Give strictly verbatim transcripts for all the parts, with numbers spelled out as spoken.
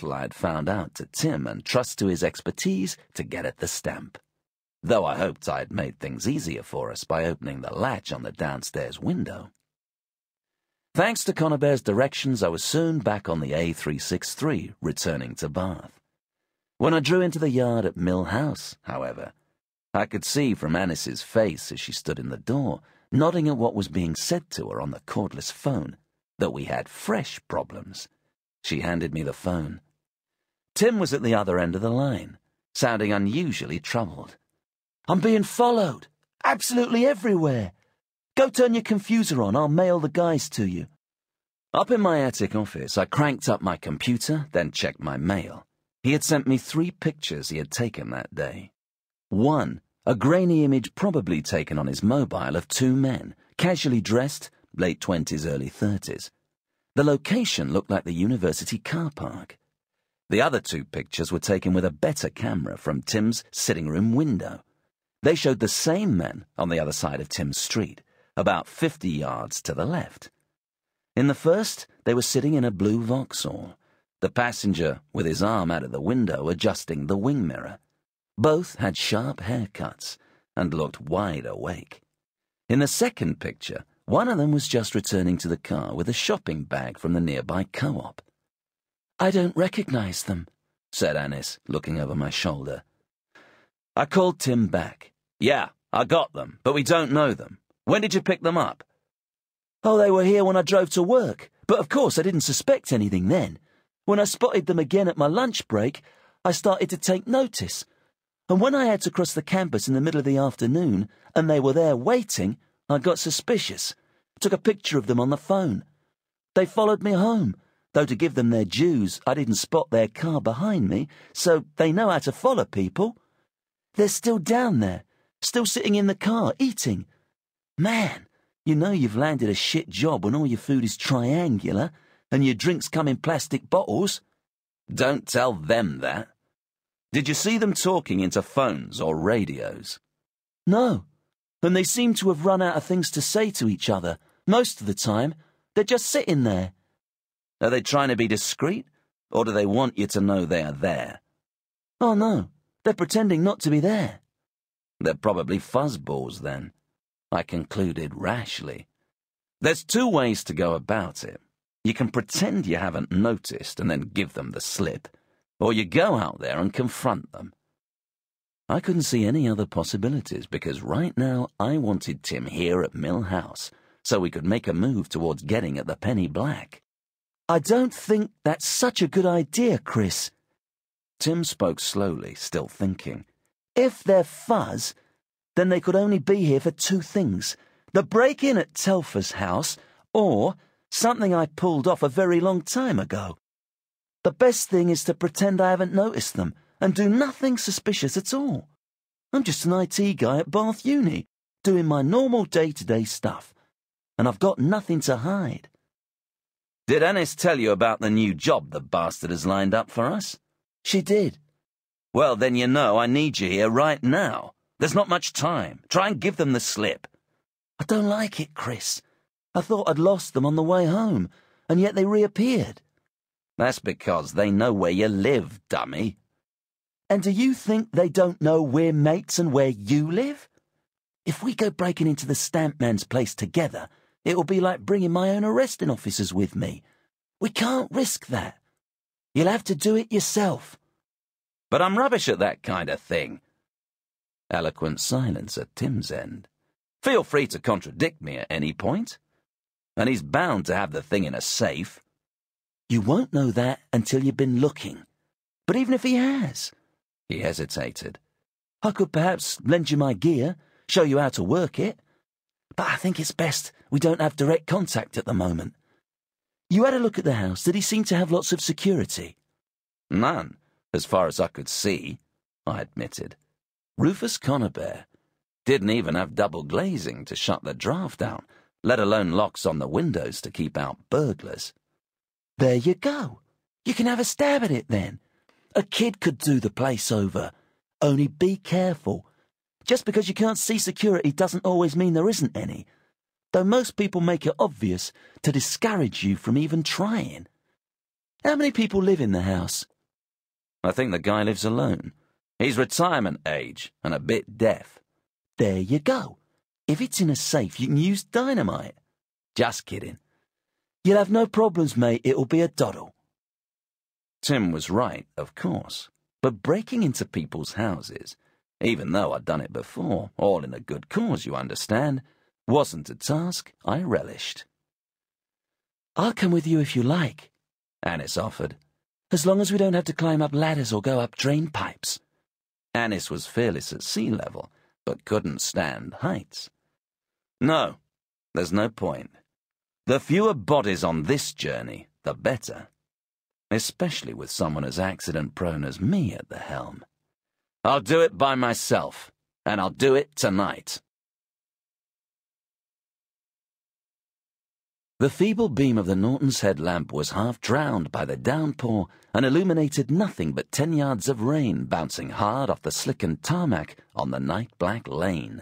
little I had found out to Tim and trust to his expertise to get at the stamp. Though I hoped I had made things easier for us by opening the latch on the downstairs window. Thanks to Conybeare's directions, I was soon back on the A three sixty-three, returning to Bath. When I drew into the yard at Mill House, however, I could see from Annis's face as she stood in the door, nodding at what was being said to her on the cordless phone, that we had fresh problems. She handed me the phone. Tim was at the other end of the line, sounding unusually troubled. "I'm being followed. Absolutely everywhere. Go turn your confuser on. I'll mail the guys to you." Up in my attic office, I cranked up my computer, then checked my mail. He had sent me three pictures he had taken that day. One, a grainy image probably taken on his mobile of two men, casually dressed, late twenties, early thirties. The location looked like the university car park. The other two pictures were taken with a better camera from Tim's sitting room window. They showed the same men on the other side of Tim's street, about fifty yards to the left. In the first, they were sitting in a blue Vauxhall, the passenger with his arm out of the window adjusting the wing mirror. Both had sharp haircuts and looked wide awake. In the second picture, one of them was just returning to the car with a shopping bag from the nearby co-op. "I don't recognize them," said Annis, looking over my shoulder. I called Tim back. "Yeah, I got them, but we don't know them. When did you pick them up?" "Oh, they were here when I drove to work, but of course I didn't suspect anything then. When I spotted them again at my lunch break, I started to take notice. And when I had to cross the campus in the middle of the afternoon, and they were there waiting, I got suspicious. Took a picture of them on the phone. They followed me home, though to give them their dues, I didn't spot their car behind me, so they know how to follow people. They're still down there, still sitting in the car, eating. Man, you know you've landed a shit job when all your food is triangular, and your drinks come in plastic bottles." "Don't tell them that. Did you see them talking into phones or radios?" "No, and they seem to have run out of things to say to each other. Most of the time, they're just sitting there." "Are they trying to be discreet, or do they want you to know they are there?" "Oh, no, they're pretending not to be there." "They're probably fuzzballs, then," I concluded rashly. "There's two ways to go about it. You can pretend you haven't noticed and then give them the slip, or you go out there and confront them." I couldn't see any other possibilities because right now I wanted Tim here at Mill House so we could make a move towards getting at the penny black. "I don't think that's such a good idea, Chris." Tim spoke slowly, still thinking. "If they're fuzz, then they could only be here for two things. The break-in at Telfer's house, or something I pulled off a very long time ago. The best thing is to pretend I haven't noticed them and do nothing suspicious at all. I'm just an I T guy at Bath Uni, doing my normal day-to-day stuff, and I've got nothing to hide." "Did Annis tell you about the new job the bastard has lined up for us?" "She did." "Well, then you know I need you here right now. There's not much time. Try and give them the slip." "I don't like it, Chris. I thought I'd lost them on the way home, and yet they reappeared." "That's because they know where you live, dummy." "And do you think they don't know we're mates and where you live? If we go breaking into the stamp man's place together, it'll be like bringing my own arresting officers with me. We can't risk that. You'll have to do it yourself." "But I'm rubbish at that kind of thing." Eloquent silence at Tim's end. "Feel free to contradict me at any point. And he's bound to have the thing in a safe." "You won't know that until you've been looking. But even if he has..." He hesitated. "I could perhaps lend you my gear, show you how to work it. But I think it's best we don't have direct contact at the moment. You had a look at the house. Did he seem to have lots of security?" "None, as far as I could see," I admitted. Rufus Conybeare didn't even have double glazing to shut the draft out, let alone locks on the windows to keep out burglars. "There you go. You can have a stab at it then. A kid could do the place over. Only be careful. Just because you can't see security doesn't always mean there isn't any, though most people make it obvious to discourage you from even trying. How many people live in the house?" I think the guy lives alone. He's retirement age and a bit deaf. There you go. If it's in a safe, you can use dynamite. Just kidding. You'll have no problems, mate. It'll be a doddle. Tim was right, of course. But breaking into people's houses, even though I'd done it before, all in a good cause, you understand, wasn't a task I relished. I'll come with you if you like, Annis offered. As long as we don't have to climb up ladders or go up drain pipes. Annis was fearless at sea level, but couldn't stand heights. No, there's no point. The fewer bodies on this journey, the better. Especially with someone as accident-prone as me at the helm. I'll do it by myself, and I'll do it tonight. The feeble beam of the Norton's headlamp was half drowned by the downpour and illuminated nothing but ten yards of rain bouncing hard off the slickened tarmac on the night-black lane.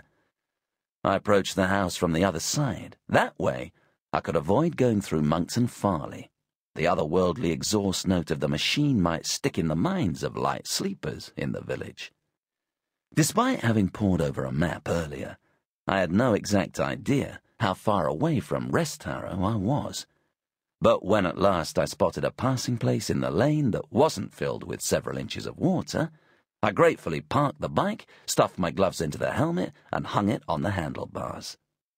I approached the house from the other side. That way, I could avoid going through Monkton Farley. The otherworldly exhaust note of the machine might stick in the minds of light sleepers in the village. Despite having pored over a map earlier, I had no exact idea how far away from Rest Harrow I was. But when at last I spotted a passing place in the lane that wasn't filled with several inches of water, I gratefully parked the bike, stuffed my gloves into the helmet, and hung it on the handlebars.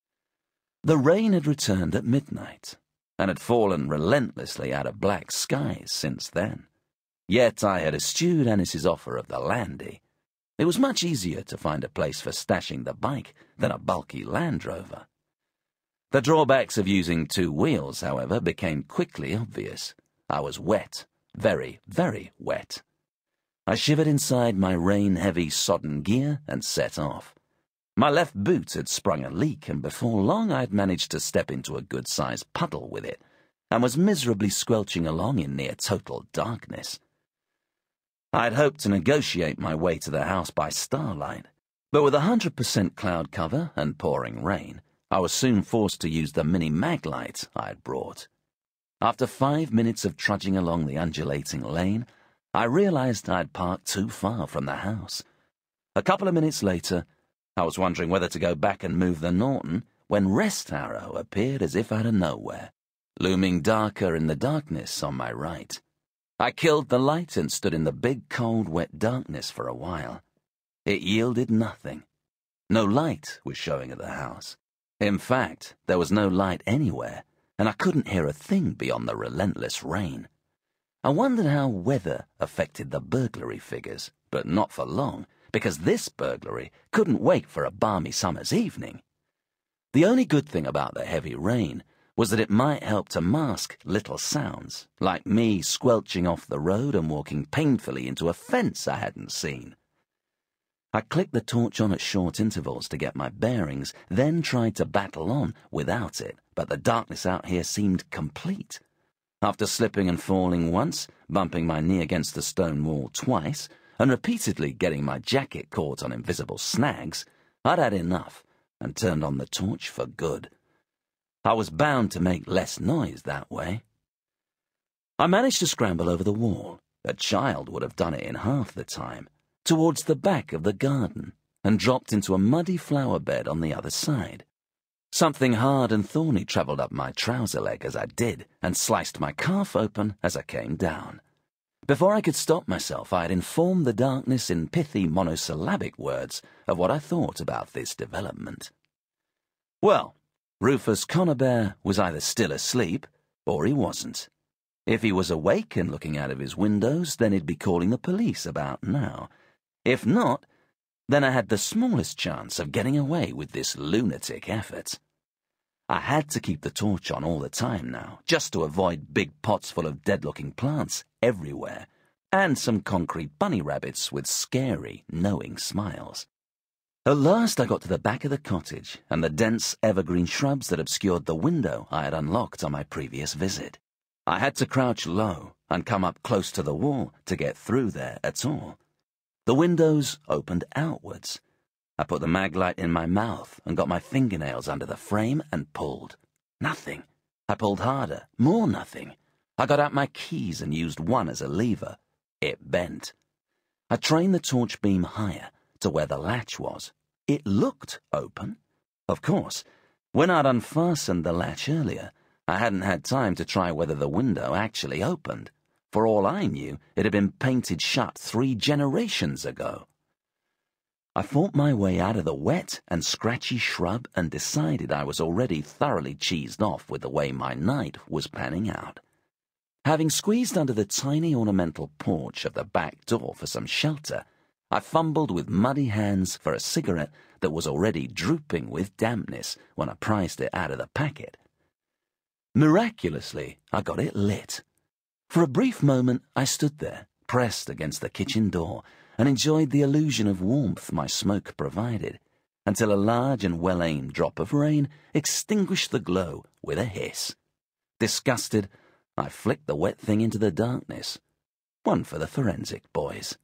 The rain had returned at midnight, and had fallen relentlessly out of black skies since then. Yet I had eschewed Annis's offer of the landy. It was much easier to find a place for stashing the bike than a bulky Land Rover. The drawbacks of using two wheels, however, became quickly obvious. I was wet, very, very wet. I shivered inside my rain-heavy sodden gear and set off. My left boot had sprung a leak, and before long I had managed to step into a good-sized puddle with it, and was miserably squelching along in near total darkness. I had hoped to negotiate my way to the house by starlight, but with a hundred percent cloud cover and pouring rain, I was soon forced to use the mini mag light I had brought. After five minutes of trudging along the undulating lane, I realized I had parked too far from the house. A couple of minutes later, I was wondering whether to go back and move the Norton when Rest Harrow appeared as if out of nowhere, looming darker in the darkness on my right. I killed the light and stood in the big, cold, wet darkness for a while. It yielded nothing. No light was showing at the house. In fact, there was no light anywhere, and I couldn't hear a thing beyond the relentless rain. I wondered how weather affected the burglary figures, but not for long, because this burglary couldn't wait for a balmy summer's evening. The only good thing about the heavy rain was that it might help to mask little sounds, like me squelching off the road and walking painfully into a fence I hadn't seen. I clicked the torch on at short intervals to get my bearings, then tried to battle on without it, but the darkness out here seemed complete. After slipping and falling once, bumping my knee against the stone wall twice, and repeatedly getting my jacket caught on invisible snags, I'd had enough and turned on the torch for good. I was bound to make less noise that way. I managed to scramble over the wall. A child would have done it in half the time, towards the back of the garden, and dropped into a muddy flower bed on the other side. Something hard and thorny travelled up my trouser leg as I did, and sliced my calf open as I came down. Before I could stop myself, I had informed the darkness in pithy monosyllabic words of what I thought about this development. Well, Rufus Conybeare was either still asleep, or he wasn't. If he was awake and looking out of his windows, then he'd be calling the police about now. If not, then I had the smallest chance of getting away with this lunatic effort. I had to keep the torch on all the time now, just to avoid big pots full of dead-looking plants everywhere, and some concrete bunny rabbits with scary, knowing smiles. At last I got to the back of the cottage and the dense evergreen shrubs that obscured the window I had unlocked on my previous visit. I had to crouch low and come up close to the wall to get through there at all. The windows opened outwards. I put the mag light in my mouth and got my fingernails under the frame and pulled. Nothing. I pulled harder. More nothing. I got out my keys and used one as a lever. it bent. I trained the torch beam higher to where the latch was. It looked open. Of course, when I'd unfastened the latch earlier, I hadn't had time to try whether the window actually opened. For all I knew, it had been painted shut three generations ago. I fought my way out of the wet and scratchy shrub and decided I was already thoroughly cheesed off with the way my night was panning out. Having squeezed under the tiny ornamental porch of the back door for some shelter, I fumbled with muddy hands for a cigarette that was already drooping with dampness when I prized it out of the packet. Miraculously, I got it lit. For a brief moment, I stood there, pressed against the kitchen door, and enjoyed the illusion of warmth my smoke provided, until a large and well-aimed drop of rain extinguished the glow with a hiss. Disgusted, I flicked the wet thing into the darkness. One for the forensic boys.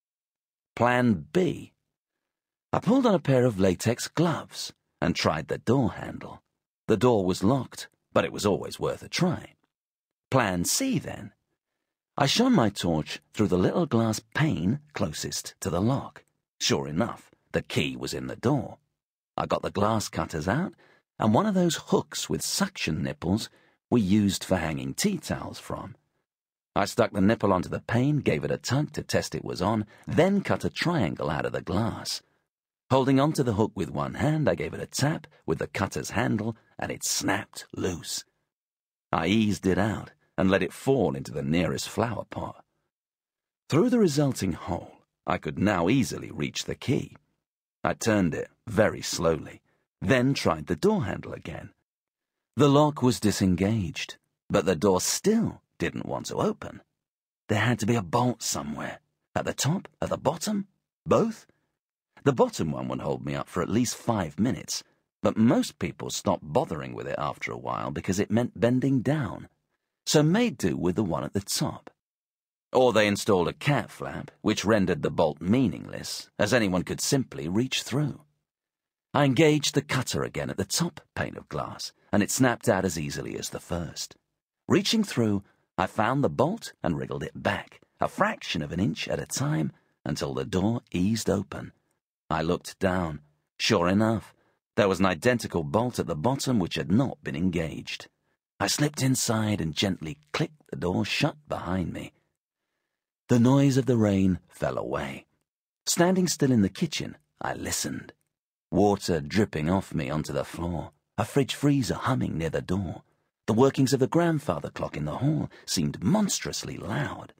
Plan B. I pulled on a pair of latex gloves and tried the door handle. The door was locked, but it was always worth a try. Plan C, then. I shone my torch through the little glass pane closest to the lock. Sure enough, the key was in the door. I got the glass cutters out, and one of those hooks with suction nipples we used for hanging tea towels from. I stuck the nipple onto the pane, gave it a tug to test it was on, then cut a triangle out of the glass. Holding onto the hook with one hand, I gave it a tap with the cutter's handle, and it snapped loose. I eased it out and let it fall into the nearest flower pot. Through the resulting hole, I could now easily reach the key. I turned it very slowly, then tried the door handle again. The lock was disengaged, but the door still didn't want to open. There had to be a bolt somewhere. At the top? At the bottom? Both? The bottom one would hold me up for at least five minutes, but most people stopped bothering with it after a while because it meant bending down, so made do with the one at the top. Or they installed a cat flap, which rendered the bolt meaningless, as anyone could simply reach through. I engaged the cutter again at the top pane of glass, and it snapped out as easily as the first. Reaching through, I found the bolt and wriggled it back, a fraction of an inch at a time, until the door eased open. I looked down. Sure enough, there was an identical bolt at the bottom which had not been engaged. I slipped inside and gently clicked the door shut behind me. The noise of the rain fell away. Standing still in the kitchen, I listened. Water dripping off me onto the floor, a fridge freezer humming near the door. The workings of the grandfather clock in the hall seemed monstrously loud.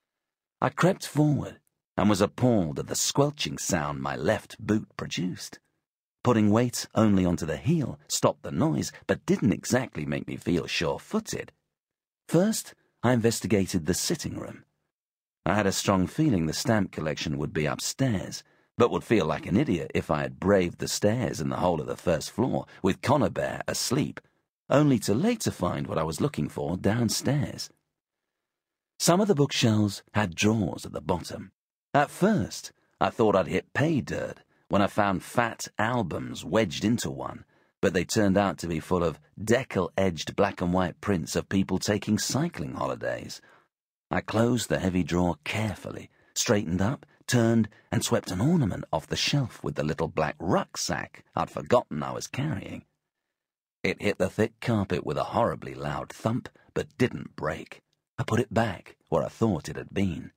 I crept forward and was appalled at the squelching sound my left boot produced. Putting weight only onto the heel stopped the noise, but didn't exactly make me feel sure-footed. First, I investigated the sitting room. I had a strong feeling the stamp collection would be upstairs, but would feel like an idiot if I had braved the stairs in the whole of the first floor with Connor Bear asleep, only to later find what I was looking for downstairs. Some of the bookshelves had drawers at the bottom. At first, I thought I'd hit pay dirt when I found fat albums wedged into one, but they turned out to be full of decal-edged black and white prints of people taking cycling holidays. I closed the heavy drawer carefully, straightened up, turned, and swept an ornament off the shelf with the little black rucksack I'd forgotten I was carrying. It hit the thick carpet with a horribly loud thump, but didn't break. I put it back where I thought it had been.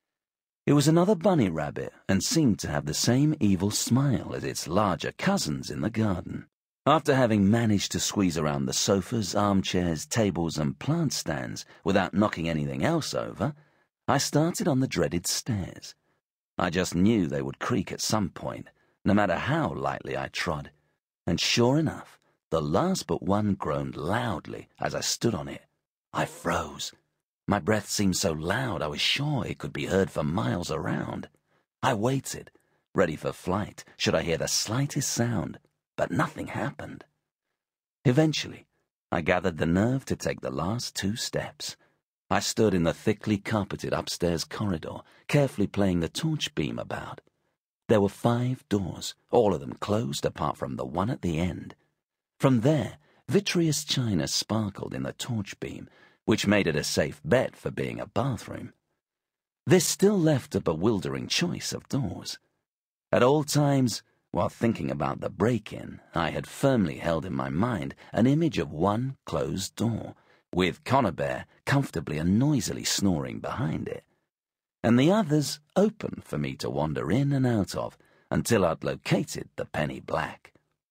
It was another bunny rabbit and seemed to have the same evil smile as its larger cousins in the garden. After having managed to squeeze around the sofas, armchairs, tables, and plant stands without knocking anything else over, I started on the dreaded stairs. I just knew they would creak at some point, no matter how lightly I trod, and sure enough, the last but one groaned loudly as I stood on it. I froze. My breath seemed so loud I was sure it could be heard for miles around. I waited, ready for flight should I hear the slightest sound, but nothing happened. Eventually, I gathered the nerve to take the last two steps. I stood in the thickly carpeted upstairs corridor, carefully playing the torch beam about. There were five doors, all of them closed apart from the one at the end. From there, vitreous china sparkled in the torch beam, which made it a safe bet for being a bathroom. This still left a bewildering choice of doors. At all times, while thinking about the break-in, I had firmly held in my mind an image of one closed door, with Conybeare comfortably and noisily snoring behind it, and the others open for me to wander in and out of until I'd located the penny black.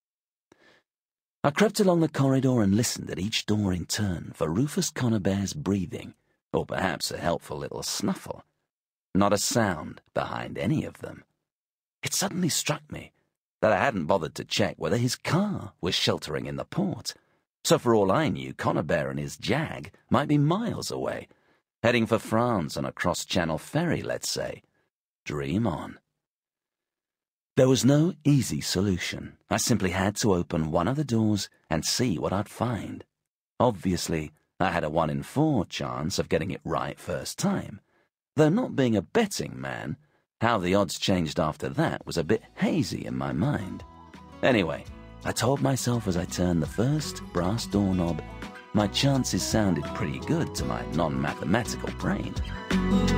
I crept along the corridor and listened at each door in turn for Rufus Conybeare's breathing, or perhaps a helpful little snuffle. Not a sound behind any of them. It suddenly struck me that I hadn't bothered to check whether his car was sheltering in the port, so for all I knew, Conybeare and his jag might be miles away, heading for France on a cross-channel ferry, let's say. Dream on. There was no easy solution. I simply had to open one of the doors and see what I'd find. Obviously, I had a one in four chance of getting it right first time, though not being a betting man, how the odds changed after that was a bit hazy in my mind. Anyway, I told myself as I turned the first brass doorknob, my chances sounded pretty good to my non-mathematical brain.